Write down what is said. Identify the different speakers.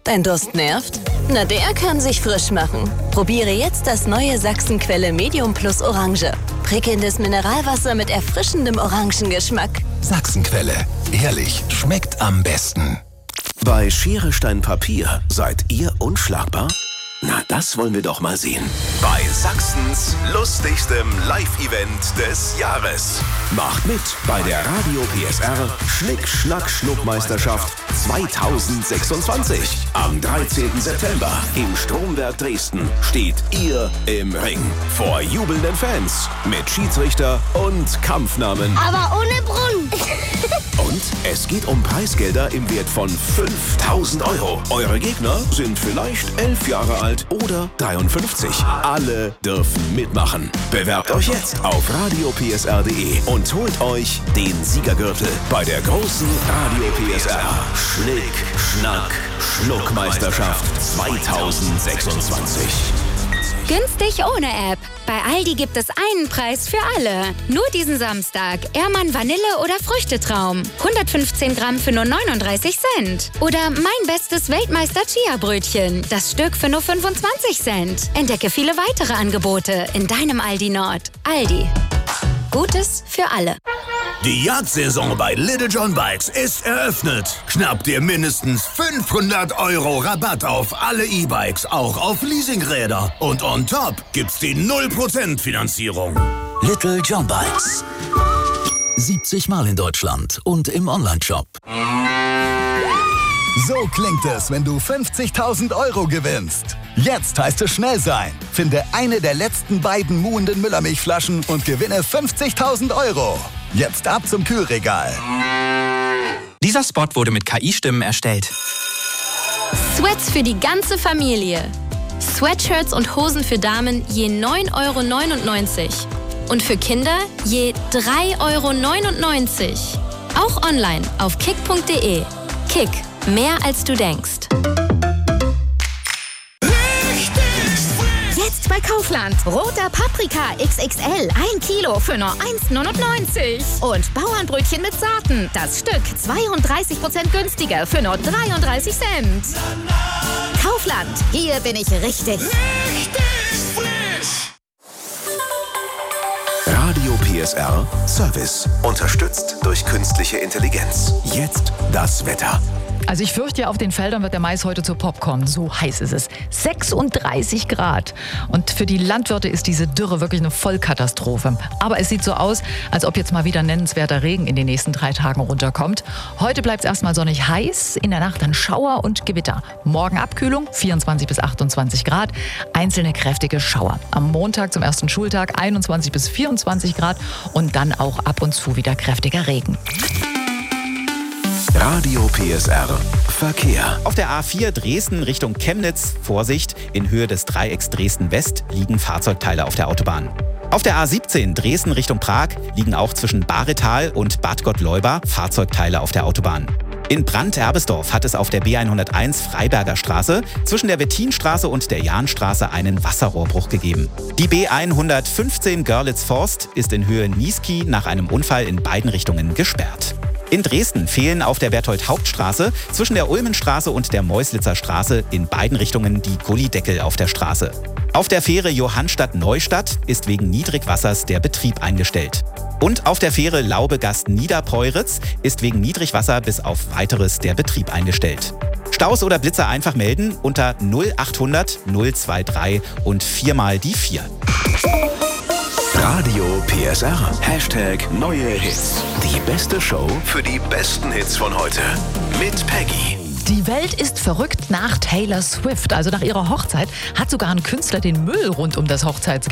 Speaker 1: Dein Durst nervt? Na, der kann sich frisch machen. Probiere jetzt das neue Sachsenquelle Medium Plus Orange. Prickelndes Mineralwasser mit erfrischendem Orangengeschmack.
Speaker 2: Sachsenquelle. Ehrlich, schmeckt am besten.
Speaker 3: Bei Schere, Stein, Papier seid ihr unschlagbar? Na, das wollen wir doch mal sehen.
Speaker 4: Bei Sachsens lustigstem Live-Event des Jahres.
Speaker 3: Macht mit bei der Radio PSR Schnick-Schnack-Schnuck-Meisterschaft 2026. Am 13. September im Stromwerk Dresden steht ihr im Ring. Vor jubelnden Fans mit Schiedsrichter und Kampfnamen.
Speaker 5: Aber ohne Brunnen.
Speaker 3: Und es geht um Preisgelder im Wert von 5.000 €. Eure Gegner sind vielleicht 11 Jahre alt oder 53. Alle dürfen mitmachen. Bewerbt euch jetzt auf radiopsr.de und holt euch den Siegergürtel bei der großen Radio PSR Schnick-Schnack-Schnuck-Meisterschaft 2026.
Speaker 6: Günstig ohne App. Bei Aldi gibt es einen Preis für alle. Nur diesen Samstag. Ehrmann Vanille oder Früchtetraum. 115 Gramm für nur 39 Cent. Oder Mein bestes Weltmeister Chia-Brötchen. Das Stück für nur 25 Cent. Entdecke viele weitere Angebote in deinem Aldi Nord. Aldi. Gutes für alle.
Speaker 4: Die Jagdsaison bei Little John Bikes ist eröffnet. Schnapp dir mindestens 500 € Rabatt auf alle E-Bikes, auch auf Leasingräder. Und on top gibt's die 0% Finanzierung.
Speaker 2: Little John Bikes. 70 Mal in Deutschland und im Onlineshop.
Speaker 7: So klingt es, wenn du 50.000 € gewinnst. Jetzt heißt es schnell sein. Finde eine der letzten beiden muhenden Müllermilchflaschen und gewinne 50.000 €. Jetzt ab zum Kühlregal.
Speaker 8: Dieser Spot wurde mit KI-Stimmen erstellt.
Speaker 9: Sweats für die ganze Familie. Sweatshirts und Hosen für Damen je 9,99 €. Und für Kinder je 3,99 €. Auch online auf kick.de. Kick. Mehr als du denkst.
Speaker 10: Jetzt bei Kaufland. Roter Paprika XXL. 1 Kilo für nur 1,99 €. Und Bauernbrötchen mit Saaten. Das Stück 32% günstiger für nur 33 Cent. Kaufland. Hier bin ich richtig.
Speaker 3: Radio PSR Service. Unterstützt durch künstliche Intelligenz. Jetzt das Wetter.
Speaker 11: Also ich fürchte, ja, auf den Feldern wird der Mais heute zu Popcorn. So heiß ist es. 36 Grad. Und für die Landwirte ist diese Dürre wirklich eine Vollkatastrophe. Aber es sieht so aus, als ob jetzt mal wieder nennenswerter Regen in den nächsten 3 Tagen runterkommt. Heute bleibt es erstmal sonnig heiß, in der Nacht dann Schauer und Gewitter. Morgen Abkühlung, 24 bis 28 Grad, einzelne kräftige Schauer. Am Montag zum ersten Schultag 21 bis 24 Grad und dann auch ab und zu wieder kräftiger Regen.
Speaker 3: Radio PSR Verkehr.
Speaker 12: Auf der A4 Dresden Richtung Chemnitz, Vorsicht, in Höhe des Dreiecks Dresden-West liegen Fahrzeugteile auf der Autobahn. Auf der A17 Dresden Richtung Prag liegen auch zwischen Baretal und Bad Gottleuba Fahrzeugteile auf der Autobahn. In Brandt-Erbesdorf hat es auf der B101 Freiberger Straße zwischen der Wettinstraße und der Jahnstraße einen Wasserrohrbruch gegeben. Die B115 Görlitz-Forst ist in Höhe Niesky nach einem Unfall in beiden Richtungen gesperrt. In Dresden fehlen auf der Berthold-Hauptstraße zwischen der Ulmenstraße und der Meuslitzer Straße in beiden Richtungen die Gullideckel auf der Straße. Auf der Fähre Johannstadt-Neustadt ist wegen Niedrigwassers der Betrieb eingestellt. Und auf der Fähre Laubegast-Niederpeuritz ist wegen Niedrigwasser bis auf Weiteres der Betrieb eingestellt. Staus oder Blitzer einfach melden unter 0800 023 und 4 mal die 4.
Speaker 3: Radio PSR. Hashtag neue Hits. Die beste Show für die besten Hits von heute. Mit Peggy.
Speaker 11: Die Welt ist verrückt nach Taylor Swift. Also nach ihrer Hochzeit hat sogar ein Künstler den Müll rund um das